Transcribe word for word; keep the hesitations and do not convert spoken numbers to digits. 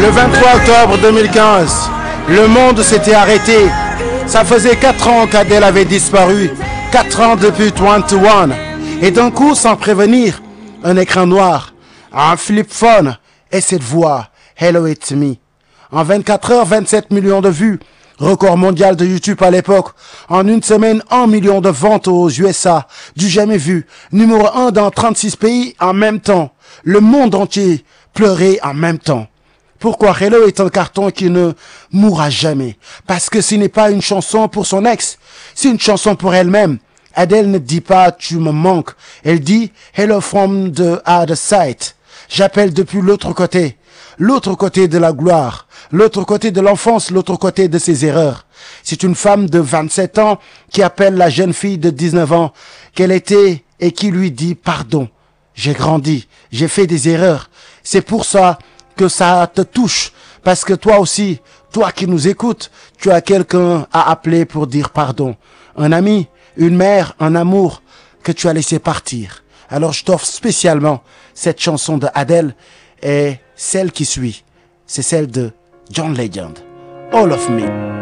Le vingt-trois octobre deux mille quinze, le monde s'était arrêté. Ça faisait quatre ans qu'Adèle avait disparu. quatre ans depuis One to One. Et d'un coup, sans prévenir, un écran noir, un flip phone et cette voix, Hello It's Me. En vingt-quatre heures, vingt-sept millions de vues. Record mondial de YouTube à l'époque. En une semaine, un million de ventes aux U S A. Du jamais vu. Numéro un dans trente-six pays en même temps. Le monde entier pleurait en même temps. Pourquoi Hello est un carton qui ne mourra jamais? Parce que ce n'est pas une chanson pour son ex. C'est une chanson pour elle-même. Adèle ne dit pas « tu me manques ». Elle dit « Hello from the other side ». J'appelle depuis l'autre côté. L'autre côté de la gloire. L'autre côté de l'enfance. L'autre côté de ses erreurs. C'est une femme de vingt-sept ans qui appelle la jeune fille de dix-neuf ans qu'elle était et qui lui dit « pardon. J'ai grandi. J'ai fait des erreurs. C'est pour ça que ça te touche. Parce que toi aussi, toi qui nous écoutes, tu as quelqu'un à appeler pour dire pardon. Un ami, une mère, un amour que tu as laissé partir. Alors je t'offre spécialement cette chanson de Adèle et celle qui suit. C'est celle de John Legend. All of Me.